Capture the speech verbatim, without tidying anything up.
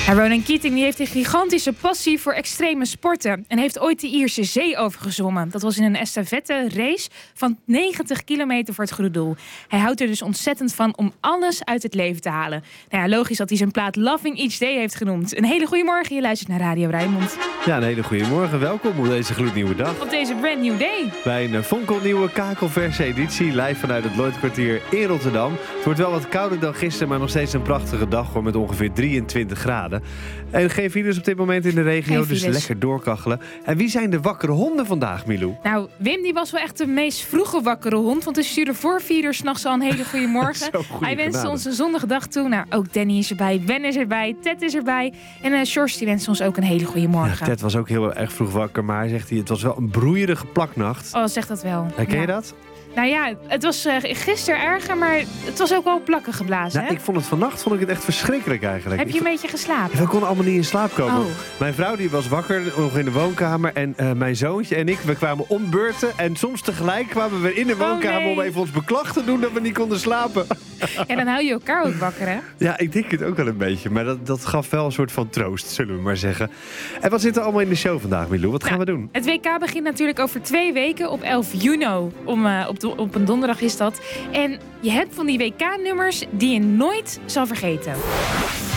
Ja, Ronan Keating die heeft een gigantische passie voor extreme sporten en heeft ooit de Ierse Zee overgezwommen. Dat was in een estafette race van negentig kilometer voor het goede doel. Hij houdt er dus ontzettend van om alles uit het leven te halen. Nou ja, logisch dat hij zijn plaat Loving Each Day heeft genoemd. Een hele goede morgen, je luistert naar Radio Rijnmond. Ja, een hele goede morgen. Welkom op deze gloednieuwe dag. Op deze brand new day. Bij een fonkelnieuwe kakelverse editie, live vanuit het Lloydkwartier in Rotterdam. Het wordt wel wat kouder dan gisteren, maar nog steeds een prachtige dag hoor, met ongeveer drieëntwintig graden. En geen files op dit moment in de regio, dus lekker doorkachelen. En wie zijn de wakkere honden vandaag, Milou? Nou, Wim die was wel echt de meest vroege wakkere hond, want hij stuurde voor vier uur 's nachts al een hele goede morgen. Hij wenste genade. ons een zonnige dag toe. Nou, ook Danny is erbij, Ben is erbij, Ted is erbij. En uh, Sjors die wenst ons ook een hele goede morgen. Ja, Ted was ook heel erg vroeg wakker, maar zegt hij, het was wel een broeierige plaknacht. Oh, zeg dat wel. Herken ja. je dat? Nou ja, het was uh, gisteren erger, maar het was ook wel plakken geblazen. Nou, hè? ik vond het vannacht vond ik het echt verschrikkelijk eigenlijk. Heb je een beetje geslapen? Ja, we konden allemaal niet in slaap komen. Oh. Mijn vrouw die was wakker, nog in de woonkamer. En uh, mijn zoontje en ik, we kwamen om beurten. En soms tegelijk kwamen we in de woonkamer oh, nee. om even ons beklag te doen dat we niet konden slapen. En dan hou je elkaar ook wakker, hè? Ja, ik denk het ook wel een beetje. Maar dat, dat gaf wel een soort van troost, zullen we maar zeggen. En wat zit er allemaal in de show vandaag, Milou? Wat gaan nou, we doen? Het W K begint natuurlijk over twee weken op elf juni. Om, uh, op, de, op een donderdag is dat. En je hebt van die W K-nummers die je nooit zal vergeten.